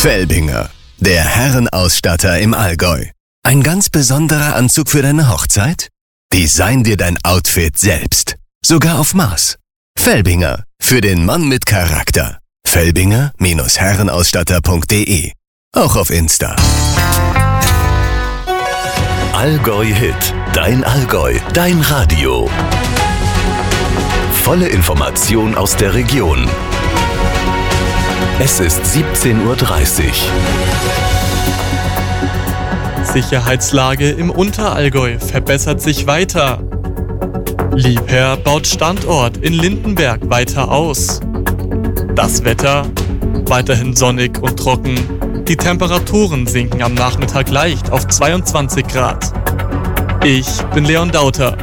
Felbinger, der Herrenausstatter im Allgäu. Ein ganz besonderer Anzug für deine Hochzeit? Design dir dein Outfit selbst. Sogar auf Maß. Felbinger, für den Mann mit Charakter. Felbinger-Herrenausstatter.de. Auch auf Insta. Allgäu Hit. Dein Allgäu. Dein Radio. Volle Information aus der Region. Es ist 17:30 Uhr. Sicherheitslage im Unterallgäu verbessert sich weiter. Liebherr baut Standort in Lindenberg weiter aus. Das Wetter? Weiterhin sonnig und trocken. Die Temperaturen sinken am Nachmittag leicht auf 22 Grad. Ich bin Leon Dauter.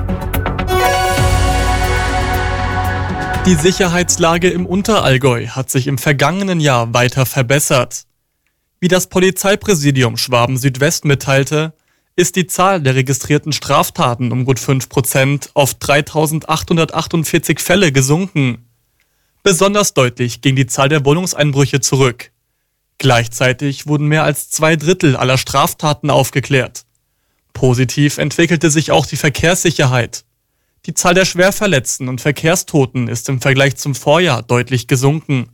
Die Sicherheitslage im Unterallgäu hat sich im vergangenen Jahr weiter verbessert. Wie das Polizeipräsidium Schwaben-Südwest mitteilte, ist die Zahl der registrierten Straftaten um gut 5% auf 3.848 Fälle gesunken. Besonders deutlich ging die Zahl der Wohnungseinbrüche zurück. Gleichzeitig wurden mehr als 2/3 aller Straftaten aufgeklärt. Positiv entwickelte sich auch die Verkehrssicherheit. Die Zahl der Schwerverletzten und Verkehrstoten ist im Vergleich zum Vorjahr deutlich gesunken.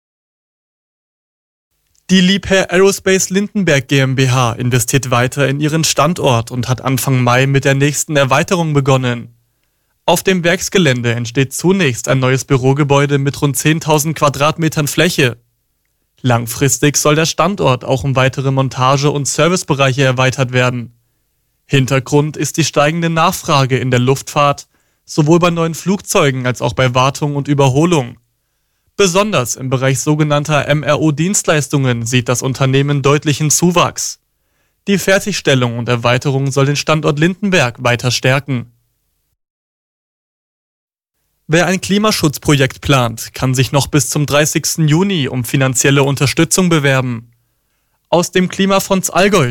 Die Liebherr Aerospace Lindenberg GmbH investiert weiter in ihren Standort und hat Anfang Mai mit der nächsten Erweiterung begonnen. Auf dem Werksgelände entsteht zunächst ein neues Bürogebäude mit rund 10.000 Quadratmetern Fläche. Langfristig soll der Standort auch um weitere Montage- und Servicebereiche erweitert werden. Hintergrund ist die steigende Nachfrage in der Luftfahrt, sowohl bei neuen Flugzeugen als auch bei Wartung und Überholung. Besonders im Bereich sogenannter MRO-Dienstleistungen sieht das Unternehmen deutlichen Zuwachs. Die Fertigstellung und Erweiterung soll den Standort Lindenberg weiter stärken. Wer ein Klimaschutzprojekt plant, kann sich noch bis zum 30. Juni um finanzielle Unterstützung bewerben. Aus dem Klimafonds Allgäu